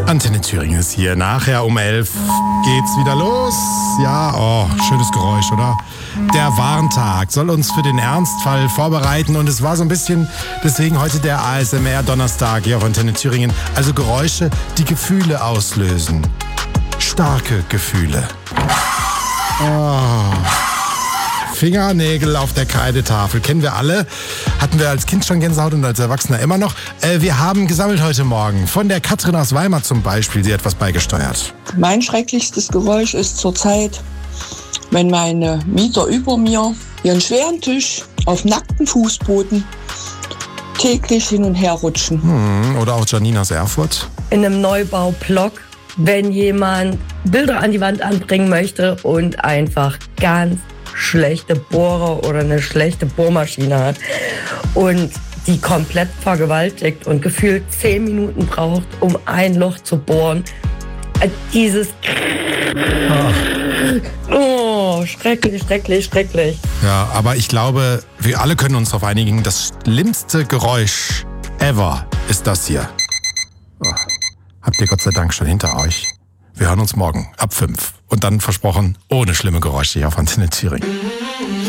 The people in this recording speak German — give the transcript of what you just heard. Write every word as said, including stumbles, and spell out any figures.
Antenne Thüringen ist hier. Nachher um elf geht's wieder los. Ja, oh, schönes Geräusch, oder? Der Warntag soll uns für den Ernstfall vorbereiten und es war so ein bisschen deswegen heute der A S M R-Donnerstag hier auf Antenne Thüringen. Also Geräusche, die Gefühle auslösen. Starke Gefühle. Oh. Fingernägel auf der Kreidetafel. Kennen wir alle. Hatten wir als Kind schon Gänsehaut und als Erwachsener immer noch. Äh, wir haben gesammelt heute Morgen. Von der Katrin aus Weimar zum Beispiel. Sie hat etwas beigesteuert. Mein schrecklichstes Geräusch ist zurzeit, wenn meine Mieter über mir ihren schweren Tisch auf nackten Fußboden täglich hin und her rutschen. Hm, oder auch Janina aus Erfurt. In einem Neubaublock, wenn jemand Bilder an die Wand anbringen möchte und einfach ganz schlechte Bohrer oder eine schlechte Bohrmaschine hat und die komplett vergewaltigt und gefühlt zehn Minuten braucht, um ein Loch zu bohren. Dieses oh, schrecklich, schrecklich, schrecklich. Ja, aber ich glaube, wir alle können uns darauf einigen, das schlimmste Geräusch ever ist das hier. Oh, habt ihr Gott sei Dank schon hinter euch. Wir hören uns morgen ab fünf. Und dann versprochen, ohne schlimme Geräusche hier auf Antenne Thüringen.